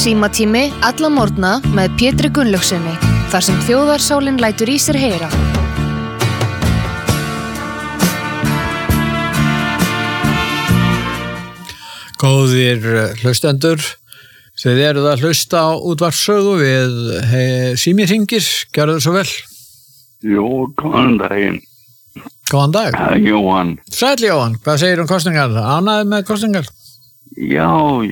Símatími alla morgna með Pétri Gunnlaugsinni, þar sem þjóðarsálin lætur í sér heyra. Góðir hlustendur, þið eruð að hlusta á útvarpssögu við Sími hringir, gjörðu svo vel. Jú, góðan daginn. Góðan dag. Jóhann. Sæll Jóhann, hvað segir kosningar? Ánægður með kosningar? Já.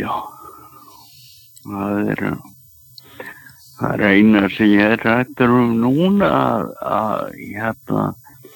Það er eina sem ég er rættur núna að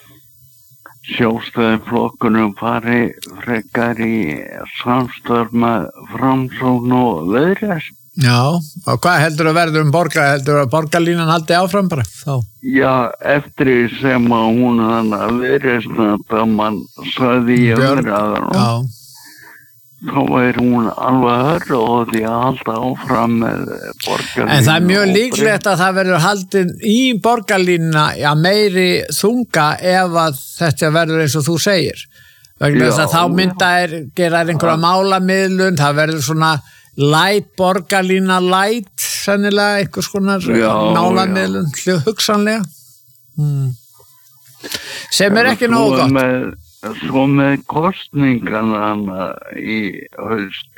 Sjálfstæðisflokkurinn fari frekar í samstarf með Framsókn og Viðreisn. Já, og hvað heldur að verður heldur að borgarlínan haldi áfram bara þá? Já, eftir sem að hún Viðreisn að mann sagði í umræðunum. Já. Þá hún alveg hörð og því að halda áfram með borgarlínu. En það er mjög líklegt að það verður haldin í borgarlínuna meiri þunga ef að þetta verður eins og þú segir. Vegna þess að þá gera einhverja málamiðlun, það verður svona borgarlína sennilega einhvers konar málamiðlun, hugsanlega. Sem ekki nógu gott. Svo með kostningarna í haust,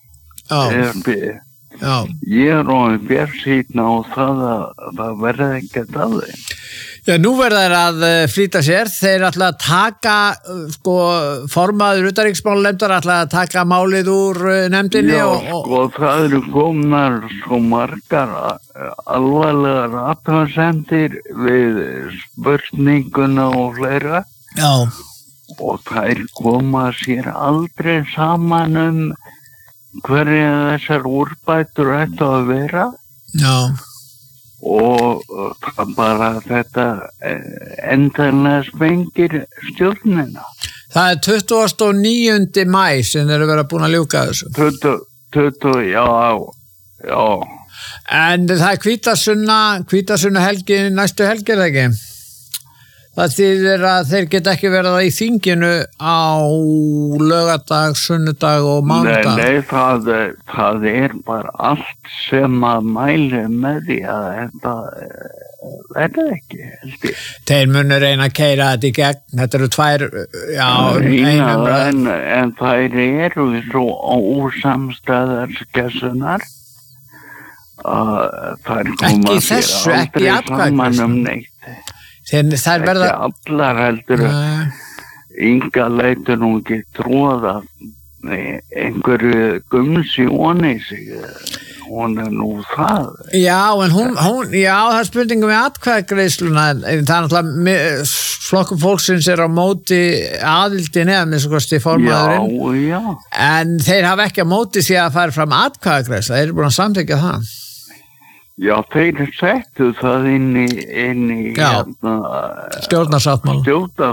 ég orðinn bjartsýnn á það að verði ekkert af þeim. Já, nú verða þeir að flýta sér, þeir ætla að taka, formaður utanríkismálanefndar ætla að taka málið úr nefndinni. Já, það eru komnar svo margar alvarlegar athugasemdir við spurninguna og fleira. Já. Og þær koma sér aldrei saman hverja þessar úrbætur ættu að vera. Já. Og það bara þetta endanlega spengir stjórnina. Það er 29. maí sem þeir eru verið búin að ljúka þessu. 20, já. En það er hvítasunna helgi, næstu helgi er það ekki? Það þýðir að þeir get ekki verið í þinginu á laugardag, sunnudag og mánudag. Nei, það er bara allt sem að mæli með því að þetta verður ekki, held ég. Þeir munu reyna að keyra þetta í gegn, þetta eru tvær, en þær eru svo ósamstæðar skessunar að þær koma sér aldrei saman neitt. Þær verða ekki allar heldur Inga leitur nú ekki tróða einhverju gumsi onni sig hún nú það. Já, en hún það er spurningum við atkvæðagreiðsluna, það er náttúrulega flokkur fólksins á móti aðildin eða með svo kosti formaðurinn. Já. En þeir hafa ekki á móti því að fara fram atkvæðagreiðsla, þeir eru búin að samþykkja það. Já, þeir settu það inn í stjórnarsáttmála.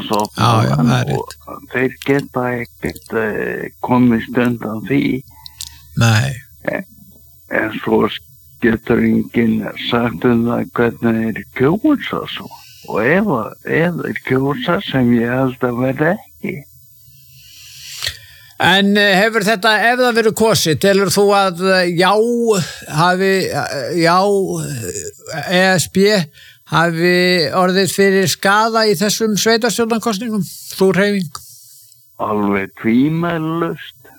Og þeir geta ekkert komist undan því. Nei. En svo getur enginn sagt það hvernig þeir kjósa svo. Og ef þeir kjósa sem ég held að verða ekki. En hefur þetta, ef það verið kosið, telur þú að ESB hafi orðið fyrir skaða í þessum sveitarstjórnarkosningum, þú hreyfing? Alveg tvímælust.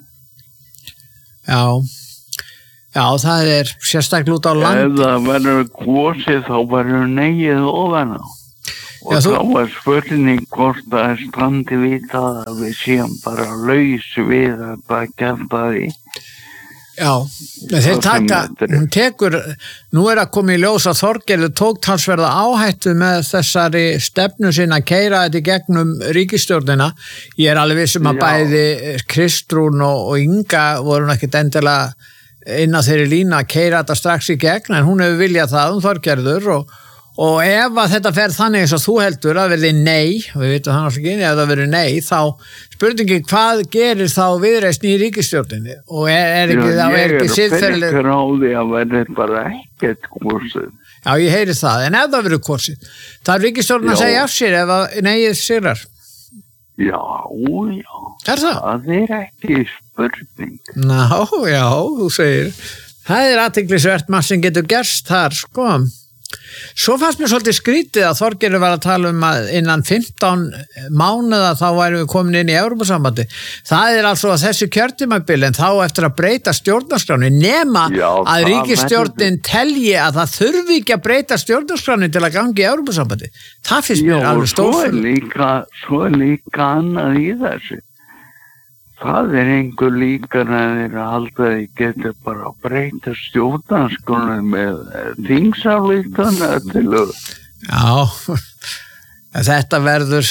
Já, það er sérstaklega út á land. Ef það verður kosið þá verður negið ofan á. Og þá var spurning hvort það strandi við það að við séum bara laus við að það kempa því. Já, þeir taka, nú er að koma í ljós að Þorgerður tók talsverða áhættu með þessari stefnu sinna að keyra þetta í gegnum ríkisstjórnina. Ég er alveg viss að bæði Kristrún og Inga voru ekkert endilega inn á þeirri línu að keyra þetta strax í gegn, en hún hefur viljað það Þorgerður og ef að þetta fer þannig eins og þú heldur að verði nei, við veitum það náttúrulega ekki, ef það verður nei, þá spurningi hvað gerir þá Viðreisn í ríkisstjórninni og er ekki siðferðilegt. Ég er á því að verði bara ekkert kosið. Já, ég heyri það, en ef það verður kosið, það er ríkisstjórnin að segja af sér ef að neið sigrar. Já. Er það? Það er ekki spurning. Já, þú segir. Það athyglisvert margt sem getur gerst þar, sko. Svo fannst mér svolítið skrítið að Þorgerður var að tala að innan 15 mánuða þá værum við komin inn í Evrópusambandi. Það altså að þessu kjörtímabili en þá eftir að breyta stjórnarskráni nema að ríkisstjórnin telji að það þurfi ekki að breyta stjórnarskráni til að gangi í Evrópusambandi. Það finnst mér alveg stórfurðulegt. Svo líka annað í þessu. Það engu líkar að þeirra halda að þið getur bara að breyta stjórnarskránni með þingsályktana til Já, þetta verður,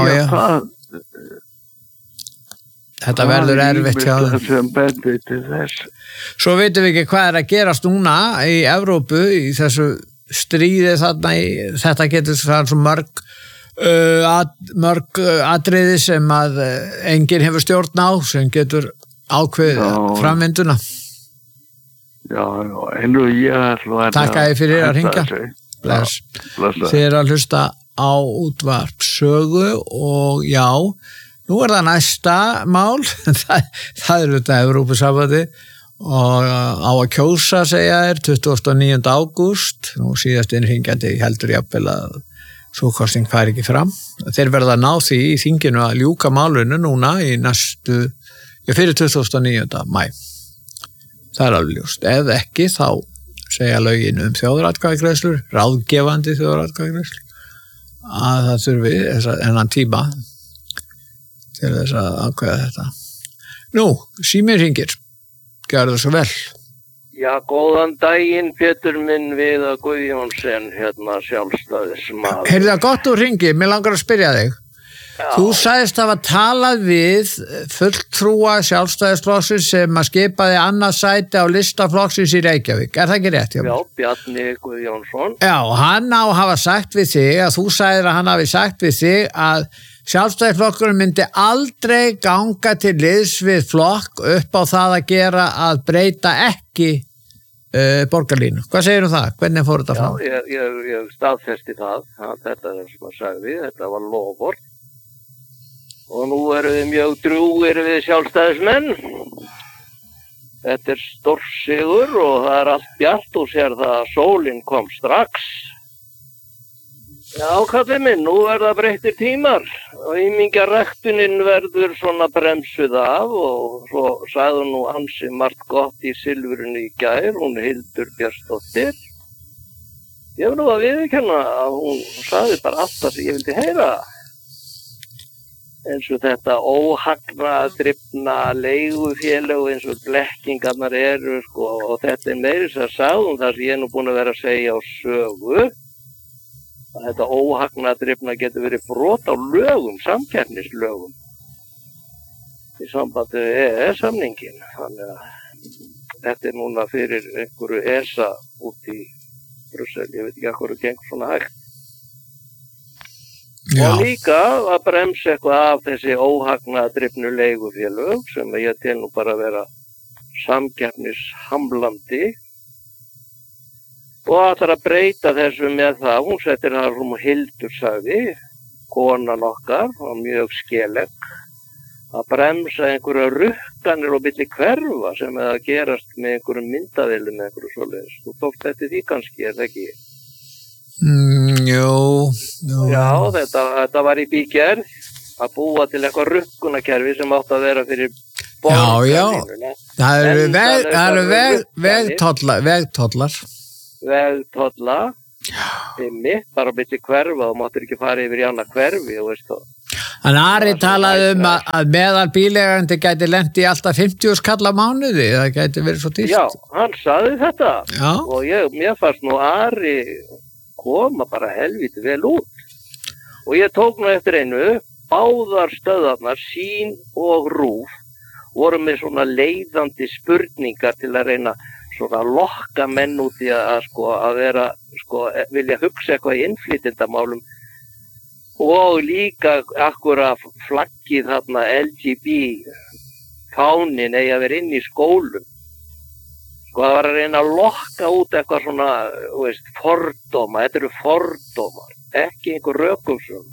þetta verður erfitt hjá þeim. Sem bendir til þess. Svo veitum við ekki hvað að gerast núna í Evrópu í þessu stríði þarna þetta getur svo mörg atriði sem að enginn hefur stjórn á sem getur ákveð framvinduna. Já, ég ætla að Takk að þið fyrir að hringja. Bless. Þið að hlusta á útvarp sögu og nú það næsta mál það þetta Evrópusambandi og á að kjósa segja 29. ágúst og síðast hringjandi heldur jafnvel að svo kosting fær ekki fram. Þeir verða að ná því í þinginu að ljúka málinu núna í næstu, fyrir 29. mæ. Það alveg ljóst. Ef ekki þá segja lögin þjóðaratkvæðagreiðslur, ráðgefandi þjóðaratkvæðagreiðslur, að það þurfi þennan tíma til þess að ákveða þetta. Nú, síminn hringir. Gjörðu svo vel. Já, góðan daginn, Pétur minn Viðar Guðjónsson, sjálfstæðismaður. Heyrðu það gott úr hringi, mér langar að spyrja þig. Já. Þú sagðist hafa talað við fulltrúa sjálfstæðisflokksins sem að skipaði annað sæti á lista flokksins í Reykjavík. Það ekki rétt? Já, Bjarni Guðjónsson. Já, hann hafa sagt við þig, að þú sagðir að hann hafi sagt við þig að Sjálfstæðisflokkurinn myndi aldrei ganga til liðs við flokk upp á það að gera að breyta ekki borgarlínu. Hvað segir það? Hvernig fór þetta fram? Já, ég staðfesti það. Þetta sem að sagði, þetta var loforð. Og nú erum við mjög drjúgir við sjálfstæðismenn. Þetta stórsigur og það allt bjart og sér það að sólin kom strax. Já, kallið minn, nú það breyttir tímar og ímingjaræktunin verður svona bremsuð af og svo sagði hún nú ansi margt gott í Silfrinu í gær, hún Hildur Björnsdóttir. Ég vil nú að viðurkenna að hún sagði bara allt það sem ég vildi heyra. Eins og þetta óhagnaðdrifna leigufélög eins og blekkingarnar eru og þetta meiri sem sagði hún það sem ég nú búin að vera að segja á sögu. Að þetta óhagnaðdrifna getur verið brot á lögum, samkeppnislögum í sambandi við EES-samningin. Þannig að þetta núna fyrir einhverju ESA út í Brussel, ég veit ekki hvað gengur svona hægt. Já. Og líka að bremsa eitthvað af þessi óhagnaðdrifnu leigufélög sem ég tel nú bara að vera samkeppnishamlandi. Og ætlar að breyta þessu með það, hún settir það sem Hildur sagði, konan okkar, og mjög skelegg, að bremsa einhverja rukkanir og milli hverfa sem að gerast með einhverjum myndavillum með einhverju svoleiðis. Þú tókst þetta því kannski, það ekki? Jú. Já, þetta var í bígerð, að búa til eitthvað rukkunakerfi sem átt að vera fyrir borgarlínuna. Það eru vegtollar. Vegtolla mitt bara milli hverfa og máttur ekki fara yfir í annað hverfi og veist það. En Ari talaði að meðal bíleigandi gæti lent í alltaf 50 skall á mánuði, það gæti verið svo dýrt. Já, hann sagði þetta. Já. Og mér fannst nú Ari koma bara helviti vel út. Og ég tók nú eftir einu, báðar stöðarnar, Sýn og RÚV, voru með svona leiðandi spurningar til að reyna svona lokka menn út í að vera, vilja hugsa eitthvað í innflytjendamálum og líka akkúrat flaggið þarna LGB fánin eigi að vera inn í skólum. Það var að reyna að lokka út eitthvað svona, fordóma, þetta eru fordómar, ekki einhver rökumsum.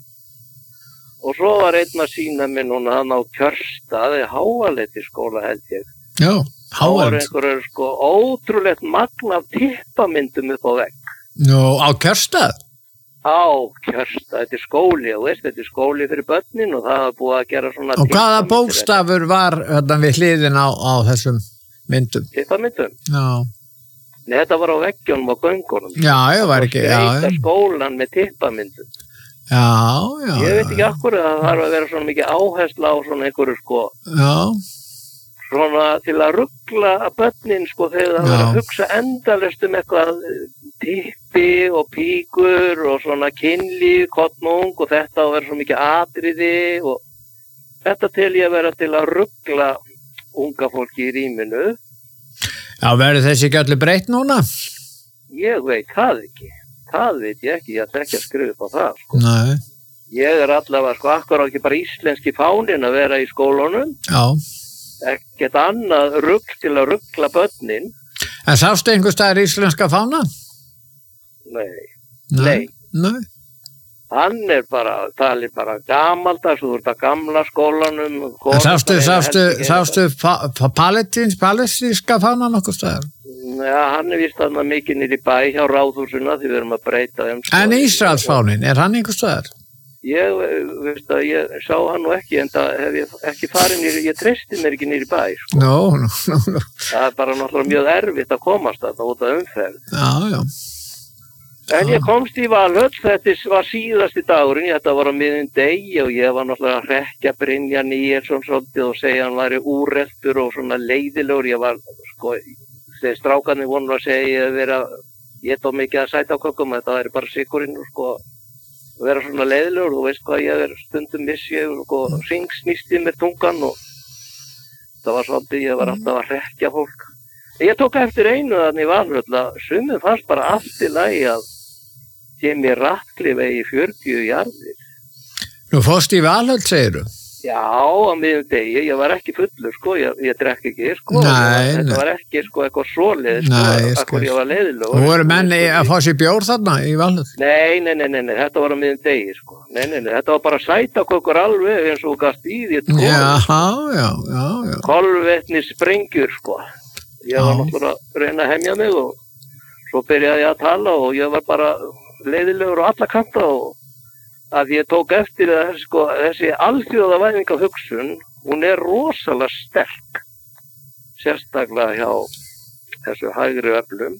Og svo var einn að sýna mér núna hann á Kjörstaði, Háaleiti skóla held ég. Já, það voru einhverjur sko ótrúlegt magn af tippamyndum upp á vegg. Nú, á kjörstað? Á kjörstað, þetta skóli, og veist, þetta skóli fyrir börnin og það var búið að gera svona og hvaða bókstafur var við hliðin á þessum myndum? Tippamyndum? Já. Nei, þetta var á veggjónum og göngunum. Já, ég var ekki, já. Skreita skólan með tippamyndum. Já. Ég veit ekki akkur að það þarf að vera svona mikið áhersla á svona einhverju sko. Já. Svona til að ruggla að börnin sko þegar það var að hugsa endalaust eitthvað tippi og píkur og svona kynlíf, kottnung og þetta og vera svo mikið atriði og þetta tel ég að vera til að ruggla unga fólki í rýminu. Já, verður þessi ekki allir breytt núna? Ég veit það ekki. Það veit ég ekki, ég ætla ekki að skrifa upp á það sko. Nei. Ég allavega sko akkur á ekki bara íslenski fáninn að vera í skólunum. Já. Ekkert annað rugl til að ruggla börnin. En sástu einhver staðar íslenska fána? Nei. Hann bara, talið bara gamaldags, þú ert að gamla skólanum. Sástu palestíska fána nokkuð staðar? Já, hann víst þarna mikið niður í bæ hjá Ráðhúsuna því við erum að breyta þeim. En Ísraelsfáninn, einhver staðar? Ég veist að ég sá hann nú ekki, en það hef ég ekki farið niður, ég treysti mér ekki niður í bæ, sko. No. Það bara náttúrulega mjög erfitt að komast þarna út af umferð. Já. En ég komst í Valhöll, þetta var síðasti dagurinn, þetta var á miðjum degi og ég var náttúrulega að hrekkja Brynjar Níelsson svolítið og segja hann væri úreltur og svona leiðilegur, ég var, sko, þegar strákarnir vonur að segja ég tók mikið að sæta á kökkum, þetta væri bara sigurinn og sko, að vera svona leiðilegur, þú veist hvað ég stundum missi ég og ringsnýsti með tungan og það var svolítið, ég var alltaf að hrekkja fólk. Ég tók eftir einu þannig í Valhöll að sumum fannst bara allt í lagi að Jimmy Ratcliffe í 40 jarðir. Nú fórst í Valhöll, segirðu? Já, á miðjum degi, ég var ekki fullur, sko, ég drekk ekki, sko. Þetta var ekki, sko, eitthvað svoleið, sko, akkur ég var leiðilegur. Nú voru menni að fá sér bjór þarna í Valhöll? Nei, þetta var á miðjum degi, sko. Nei, þetta var bara sætakökur alveg eins og gast í því tvo. Já. Kolvetni sprengjur, sko. Ég var náttúrulega að reyna að hemja mig og svo byrjaði ég að tala og ég var bara leiðilegur á alla kanta og að ég tók eftir að þessi alþjóðavæðing af hugsun, hún rosalega sterk, sérstaklega hjá þessu hægri öflum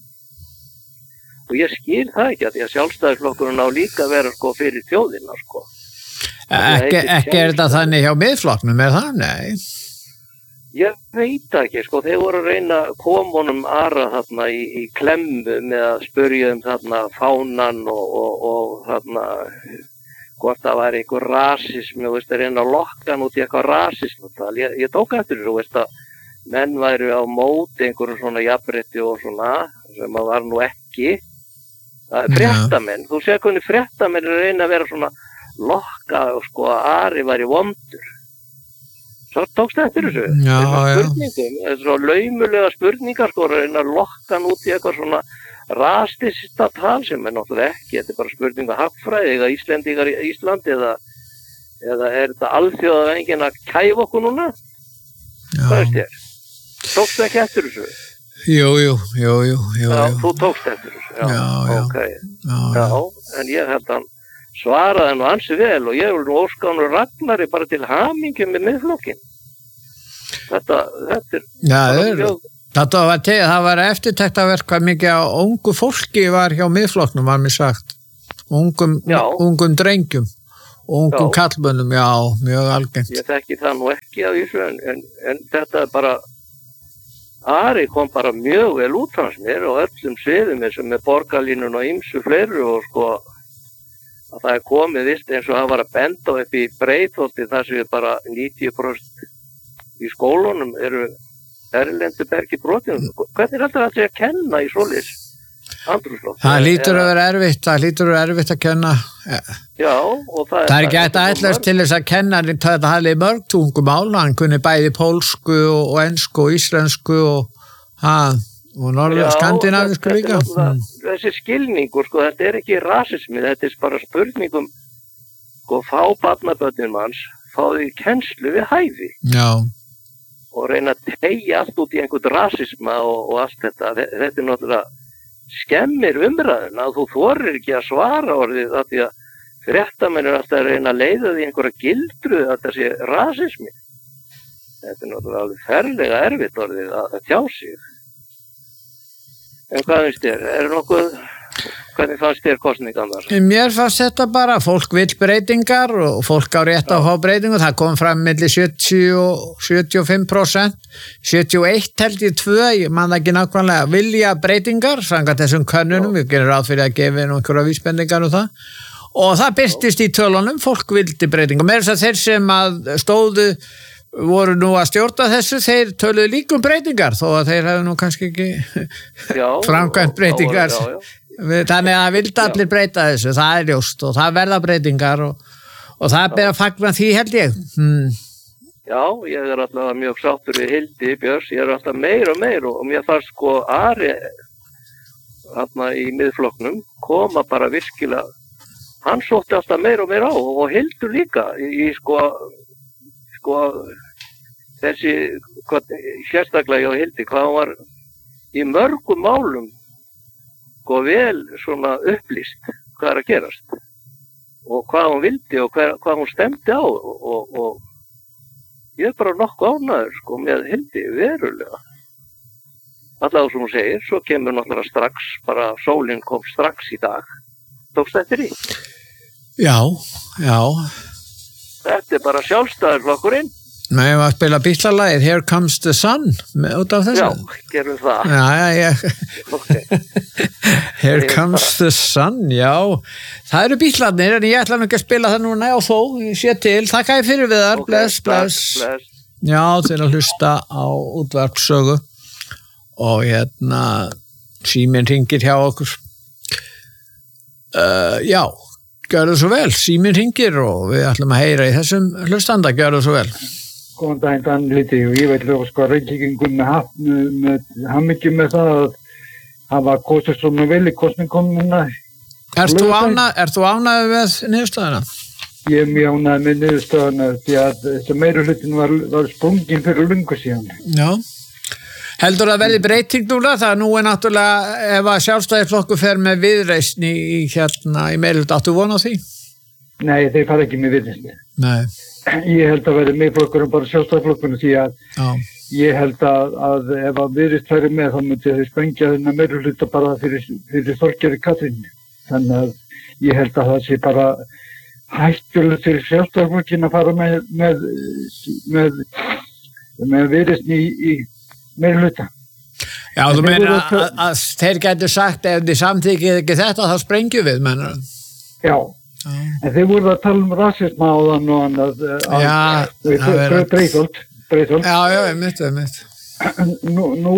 og ég skil það ekki að því að Sjálfstæðisflokkurinn á líka að vera sko fyrir þjóðina sko. Ekki þetta þannig hjá Miðflokknum, það? Nei. Ég veit ekki, sko, þeir voru að reyna að koma honum Ara þarna í klemmu með að spyrja þarna fánan og þarna hvort það væri einhver rasismi og veist að reyna að lokka hann út í eitthvað rasism. Ég tók eftir þessu, veist að menn væri á móti einhverjum svona jafnrétti og svona sem að var nú ekki. Fréttamenn, þú sér hvernig fréttamenn reyna að vera svona lokka og sko að Ari væri vondur. Svo tókst eftir þessu. Þessu laumulega spurningar sko reyna að lokka hann út í eitthvað svona rasista tal sem náttúrulega ekki, þetta bara spurning að hagfræði eða Íslendingar í Íslandi eða þetta alþjóðavæðingin að kæfa okkur núna? Hvað veist ég? Tókstu ekki eftir þessu? Jú. Já, þú tókst eftir þessu? Já. Okay. Já, en ég held að hann svaraði nú ansi vel og ég vil nú óska hann og Ragnari bara til hamingju með Miðflokkinn. Þetta það var eftirtektarverk hvað mikið á ungu fólki var hjá Miðflokknum, var mér sagt. Ungum drengjum og ungum kallmönnum, já, mjög algengt. Ég þekki það nú ekki af þessu, en þetta bara, Ari kom bara mjög vel út hans mér og öllum sviðum eins og með borgarlínun og ýmsu fleiru og sko, að það komið vist eins og það var að benda upp í Breiðholti þar sem bara 90% í skólunum eru erlendu bergi brotinu. Hvernig heldur það að kenna í svoleiðis andrúmsloft? Það hlýtur að vera erfitt að kenna. Já, og það er ekki hægt að ætlast til þess að kenna þetta hafði mörg tungumál, hann kunni bæði pólsku og ensku og íslensku og norður skandinavísku líka. Þessi skilningur, sko, þetta ekki rasismi, þetta bara spurningum, sko, fá barnabörnin manns, fá því kennslu við hæfi. Já. og reyna að teygja allt út í einhvern rasisma og allt þetta. Þetta náttúrulega skemmir umræðuna að þú þorir ekki að svara orðið að því að fréttamenn alltaf að reyna að leiða því einhverja gildru að það sé rasismi. Þetta náttúrulega alveg ferlega erfitt orðið að tjá sig. En hvað finnst þér? Hvernig fannst þér kosningarnar? Mér fannst þetta bara, fólk vill breytingar og fólk á rétt að fá breytingu. Það kom fram milli 70 og 75%, 71 held ég 2, ég man ekki nákvæmlega, vilja breytingar, samkvæmt þessum könnunum, við gerum ráð fyrir að gefa einhverja vísbendingar og það. Og það birtist í tölunum, fólk vildi breytingar. Meira þess að þeir sem að stóðu voru nú að stjórna þessu, þeir töluðu líka breytingar, þó að þeir hefðu nú kannski ekki framkvæmt breytingar. Þannig að vildi allir breyta þessu, það ljóst og það verða breytingar og það ber að fagna því held ég. Já, ég alltaf mjög sáttur við Hildi Björns, ég alltaf meir og meir og mér fannst sko Ari þarna í miðflokknum koma bara virkilega, hann sótti alltaf meir og meir á og Hildur líka í sko þessi, sérstaklega hjá Hildi, hvað hann var í mörgum málum sko vel svona upplýst hvað að gerast og hvað hún vildi og hvað hún stemdi á og ég bara nokkuð ánægður sko með Hildi verulega. Alltaf sem hún segir, svo kemur náttúrulega strax, bara sólin kom strax í dag. Tókst þetta í? Já. Þetta bara sjálfstæðarflokkurinn. Nei, ég var að spila Bítlalagið Here Comes the Sun út af þessu. Já, gerum það. Já. Here Comes the Sun, já. Það eru Bítlarnir, en ég ætla nú ekki að spila það núna og þó, ég sé til. Þakka ég fyrir við þar, bless. Já, til að hlusta á útvarpssögu og síminn hringir hjá okkur. Já, gjörðu svo vel, síminn hringir og við ætlum að heyra í þessum hlustanda, gjörðu svo vel. Góðan daginn, Danliti, og ég veit sko að Reykjavíkingur með hamingju með það að hafa kosið svona vel í kosningum núna. Ert þú ánægður með niðurstöðuna? Ég er mjög ánægður með niðurstöðuna því að þessi meirihlutin var sprungin fyrir löngu síðan. Já. Heldur að verði breyting núna? Það nú náttúrulega ef að Sjálfstæðisflokkur fer með viðreisn í meirihluta, áttu von á því? Nei, þeir fara ekki með viðreisn. Nei. Ég held að verði miðflokkurinn bara Sjálfstæðisflokkurinn því að ég held að ef að viðreisn færi með þá myndi þeir sprengja þennan meirihluta bara fyrir Þorgerði Katrínu. Þannig að ég held að það sé bara hættulegt fyrir Sjálfstæðisflokkinn að fara með viðreisn í meirihluta. Já, þú meina að þeir gætu sagt ef þið samþykkið ekki þetta þá sprengjum við, menna. Já. En þeir voru að tala rasisma á þann og annað Breiðholt. Já, mitt. Nú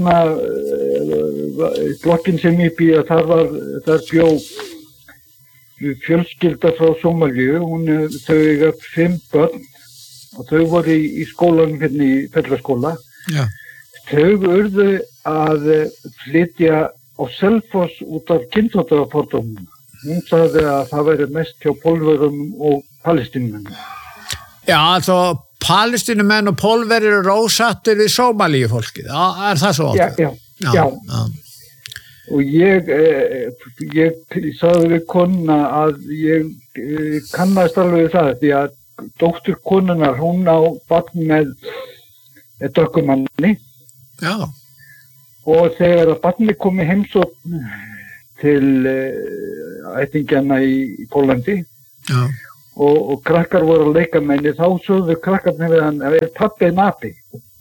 blokkin sem ég býð þar bjó fjölskylda frá Sómalíu, þau eiga 5 börn og þau voru í skólanum hérna í Fellaskóla. Já. Þau urðu að flytja á Selfoss út af kynþáttafordómum. Hún sagði að það væri mest hjá Pólverjum og Palestínumennum. Já, altså Palestínumenn og Pólverjur eru ósattir við Sómalíu fólkið. Er það svo? Já. Og ég sagði við konuna að ég kannast alveg það því að dóttur konunnar, hún á barn með dökkumanni. Já. Og þegar að barni komi heimsókn til ættingjana í Pólandi og krakkar voru að leika með henni, þá sögðu krakkarnir við hann að pabbi api.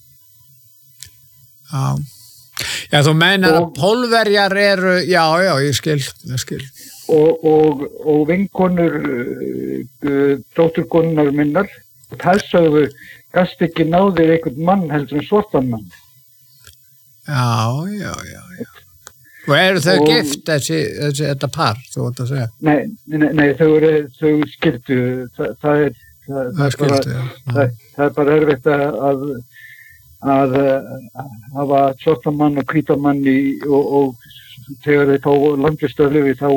Já, þú meinar að Pólverjar eru, já, ég skil. Og vinkonur dótturkonunnar minnar, það sögðu gast ekki náðir einhvern mann heldur en svartan mann. Já. Og eru þau gift þetta par, þú vant að segja? Nei, þau skildu. Það er bara erfitt að hafa svartan mann og hvítan mann og þegar þeir fá landvistarleyfi þá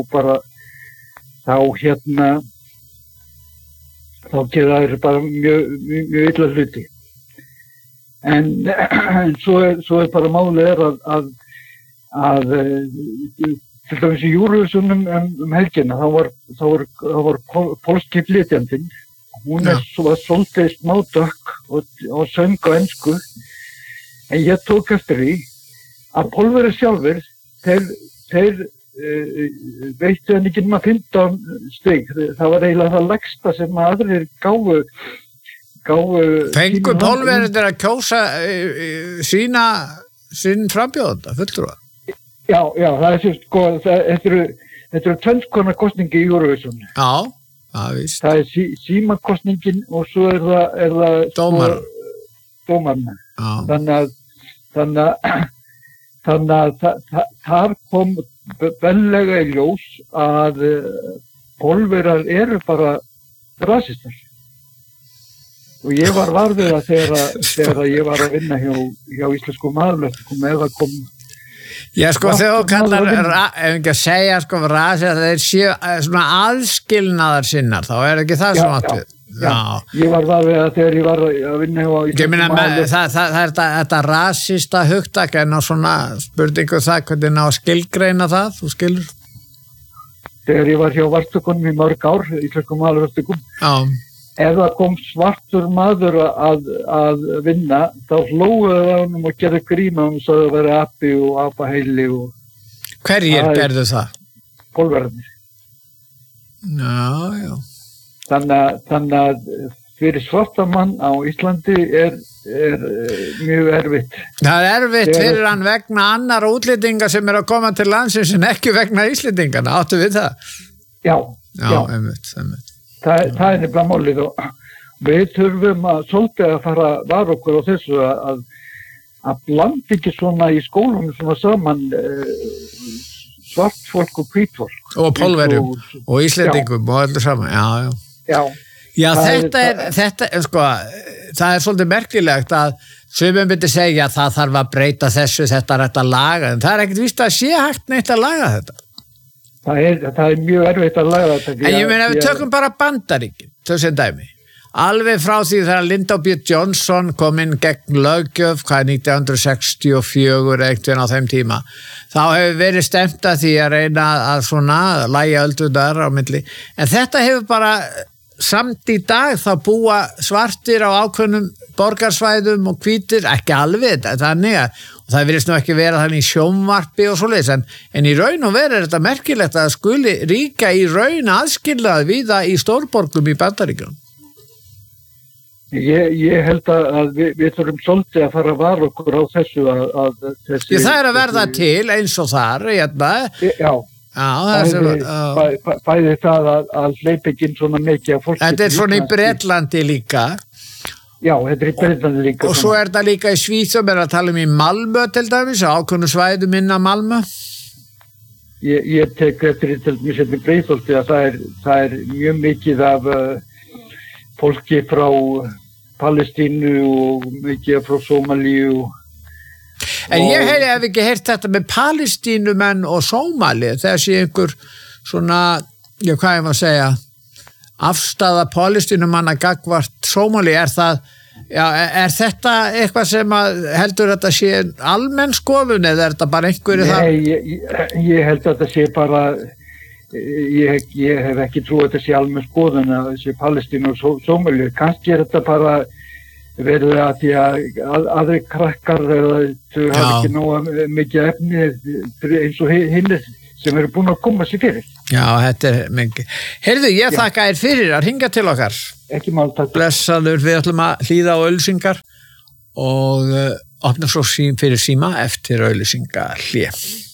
gera þeir bara mjög illa hluti. En svo bara málið að til dæmis í Eurovision helgina, þá var polski flytjandinn, hún var svolítið smádökk og söng á ensku, en ég tók eftir því að Pólverjar sjálfur, þeir veittu henni ekki nema 15 stig, það var eiginlega það lægsta sem aðrir gáfu Fengu Pólverjar að kjósa sín frambjóðanda, fulltrúa? Já, það sko, þetta eru tvennskonar kosningi í Eurovision. Já, víst. Það símakosningin og svo er það dómarna. Þannig að þar kom bellega í ljós að Pólverjar eru bara rasistar. Og ég var varðið að þegar ég var að vinna hjá íslenskum aðalverkum eða kom. Já, sko, þegar þú kallar, ef ekki að segja, sko, rasi að þeir séu svona aðskilnaðar sinnar, þá er ekki það sem átt við. Já, ég var varðið að þegar ég var að vinna hjá íslenskum aðalverkum. Það er þetta rasista hugtak en á svona spurningu það, hvernig ná að skilgreina það, þú skilur? Þegar ég var hjá vartökunum í mörg ár, íslenskum aðalverkum. Já. Ef það kom svartur maður að vinna, þá hlóðu það honum og gerði grín og hann sagði að vera api og apaheili og... Hverjir gerðu það? Pólverjarnir. Já. Þannig að fyrir svarta mann á Íslandi er mjög erfitt. Það er erfitt fyrir hann vegna annar útlendinga sem að koma til landsins en ekki vegna Íslendingana, áttu við það? Já. Einmitt. Það er nefnilega málið og við þurfum svolítið að fara að vara okkur á þessu að blanda ekki svona í skólunum svona saman svart fólk og hvít fólk. Og Pólverjum og Íslendingum og öllu saman, já. Já, þetta er sko, það er svolítið merkilegt að sumum myndi segja að það þarf að breyta þessu, þetta er hægt að laga, en það er ekkert víst að sé hægt neitt að laga þetta. Það er mjög erfitt að laga þetta. En ég meina, við tökum bara Bandaríkin, þau sem dæmi. Alveg frá því þegar Lyndon B. Johnson kom inn gegn löggjöf, 1964 eitthvað á þeim tíma, þá hefur verið stemt að því að reyna að svona lægja öldurnar á milli. En þetta hefur bara samt í dag þá búa svartir á ákveðnum borgarsvæðum og hvítir, ekki alveg þannig að það virðist nú ekki vera þannig í sjónvarpi og svoleiðis, en í raun og veru er þetta merkilegt að skuli ríka í raun aðskilnað víða í stórborgum í Bandaríkjunum. Ég held að við þurfum svolítið að fara að vara okkur á þessu að þessi... Það er að verða til eins og þar, Já. Bæði það að hleypa ekki inn svona mikið af fólki. Þetta er svona í Bretlandi líka. Já, þetta er í Bretlandi líka. Og svo er þetta líka í Svíþjóð, að tala í Malmö til dæmis, ákveðnu svæðum inn á Malmö. Ég tek eftir til dæmis í Breiðholti að það er mjög mikið af fólki frá Palestínu og mikið frá Sómalíu. En ég hef ekki heyrt þetta með Palestínumenn og Sómali, þegar sé einhver svona, hvað ég má segja, afstaða Palestínumanna gagnvart Sómali, er þetta eitthvað sem heldur þetta sé almenn skoðun eða er þetta bara einhverju það? Nei, ég held að þetta sé bara, ég hef ekki trúið að þetta sé almenn skoðun að þetta sé Palestínu og Sómali, kannski er þetta bara verið að því að aðri krakkar þau hafa ekki nóga mikið efni eins og hinnir sem eru búin að koma sér fyrir. Já, þetta er mikið. Heyrðu, ég þakka þér fyrir að hringja til okkar. Ekki mál, takk. Blessaður, við ætlum að hlýða á auglýsingar og opna svo fyrir síma eftir auglýsingar hlé.